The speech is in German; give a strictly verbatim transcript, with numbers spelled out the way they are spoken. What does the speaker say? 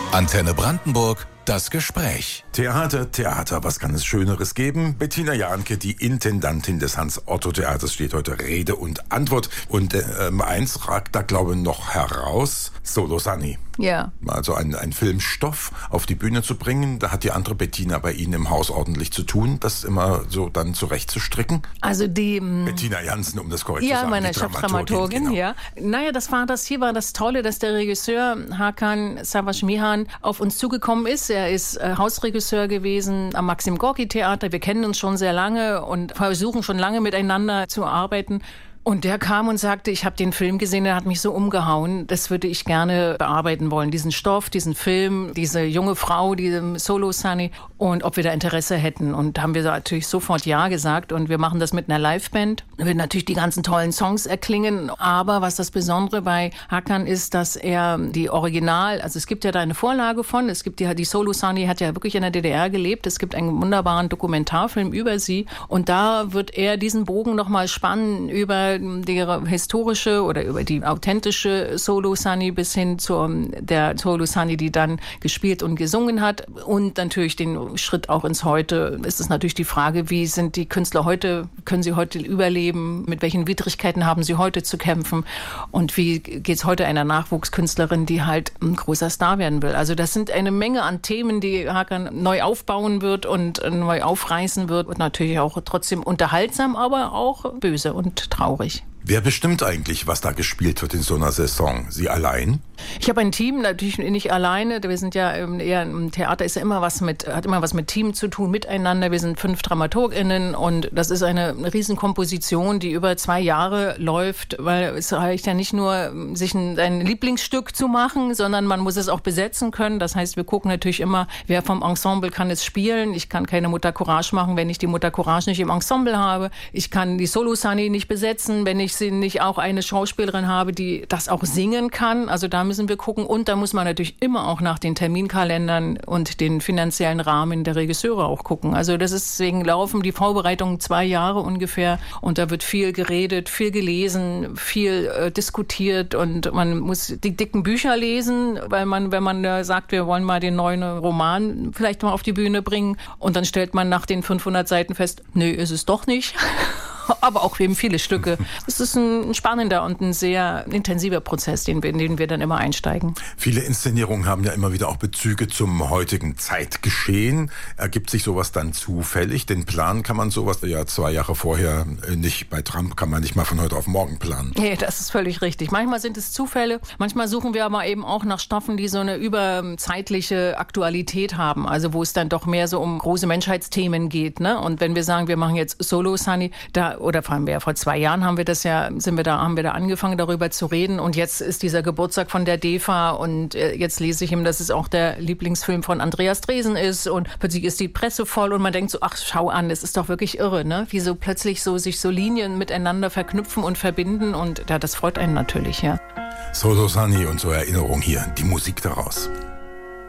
Antenne Brandenburg, das Gespräch. Theater, Theater, was kann es Schöneres geben? Bettina Jahnke, die Intendantin des Hans-Otto-Theaters, steht heute Rede und Antwort. Und äh, eins ragt da, glaube ich, noch heraus: Solo Sunny. Ja. Also ein, ein Filmstoff auf die Bühne zu bringen, da hat die andere Bettina bei Ihnen im Haus ordentlich zu tun, das immer so dann zurechtzustricken. Also die... Bettina Jansen, um das korrekt ja, zu sagen. meine Chefdramaturgin, genau. Ja. Naja, das war das, hier war das Tolle, dass der Regisseur Hakan Savaş-Mihan auf uns zugekommen ist. Er ist äh, Hausregisseur gewesen am Maxim Gorki Theater. Wir kennen uns schon sehr lange und versuchen schon lange miteinander zu arbeiten. Und der kam und sagte, ich habe den Film gesehen, der hat mich so umgehauen, das würde ich gerne bearbeiten wollen. Diesen Stoff, diesen Film, diese junge Frau, diese Solo Sunny, und ob wir da Interesse hätten. Und da haben wir natürlich sofort Ja gesagt, und wir machen das mit einer Liveband. Wir werden natürlich die ganzen tollen Songs erklingen, aber was das Besondere bei Hakan ist, dass er die Original, also es gibt ja da eine Vorlage von, es gibt die, die Solo Sunny hat ja wirklich in der D D R gelebt, es gibt einen wunderbaren Dokumentarfilm über sie, und da wird er diesen Bogen nochmal spannen über die historische oder über die authentische Solo Sunny bis hin zur der Solo Sunny, die dann gespielt und gesungen hat, und natürlich den Schritt auch ins Heute. Ist es natürlich die Frage, wie sind die Künstler heute, können sie heute überleben, mit welchen Widrigkeiten haben sie heute zu kämpfen, und wie geht es heute einer Nachwuchskünstlerin, die halt ein großer Star werden will. Also das sind eine Menge an Themen, die Hakan neu aufbauen wird und neu aufreißen wird, und natürlich auch trotzdem unterhaltsam, aber auch böse und traurig. Wer bestimmt eigentlich, was da gespielt wird in so einer Saison? Sie allein? Ich habe ein Team, natürlich nicht alleine. Wir sind ja eher im Theater, ist ja immer was mit, hat immer was mit Team zu tun, miteinander. Wir sind fünf DramaturgInnen, und das ist eine Riesenkomposition, die über zwei Jahre läuft, weil es reicht ja nicht nur, sich ein, ein Lieblingsstück zu machen, sondern man muss es auch besetzen können. Das heißt, wir gucken natürlich immer, wer vom Ensemble kann es spielen. Ich kann keine Mutter Courage machen, wenn ich die Mutter Courage nicht im Ensemble habe. Ich kann die Solo Sunny nicht besetzen, wenn ich sie nicht auch eine Schauspielerin habe, die das auch singen kann. Also da müssen wir gucken. Und da muss man natürlich immer auch nach den Terminkalendern und den finanziellen Rahmen der Regisseure auch gucken. Also das ist, deswegen laufen die Vorbereitungen zwei Jahre ungefähr, und da wird viel geredet, viel gelesen, viel äh, diskutiert, und man muss die dicken Bücher lesen, weil man, wenn man äh, sagt, wir wollen mal den neuen Roman vielleicht mal auf die Bühne bringen, und dann stellt man nach den fünfhundert Seiten fest, nö, ist es doch nicht. Aber auch eben viele Stücke. Es ist ein spannender und ein sehr intensiver Prozess, den wir, in den wir dann immer einsteigen. Viele Inszenierungen haben ja immer wieder auch Bezüge zum heutigen Zeitgeschehen. Ergibt sich sowas dann zufällig? Den Plan kann man sowas ja zwei Jahre vorher nicht. Bei Trump kann man nicht mal von heute auf morgen planen. Nee, das ist völlig richtig. Manchmal sind es Zufälle. Manchmal suchen wir aber eben auch nach Stoffen, die so eine überzeitliche Aktualität haben. Also wo es dann doch mehr so um große Menschheitsthemen geht, ne? Und wenn wir sagen, wir machen jetzt Solo Sunny, da oder vor allem ja, vor zwei Jahren haben wir das ja, sind wir da, haben wir da angefangen, darüber zu reden, und jetzt ist dieser Geburtstag von der D E F A, und äh, jetzt lese ich ihm, dass es auch der Lieblingsfilm von Andreas Dresen ist, und plötzlich ist die Presse voll, und man denkt so, ach, schau an, das ist doch wirklich irre, ne? Wie so plötzlich so sich so Linien miteinander verknüpfen und verbinden, und ja, das freut einen natürlich, ja. Solo Sunny und so Erinnerung hier, die Musik daraus.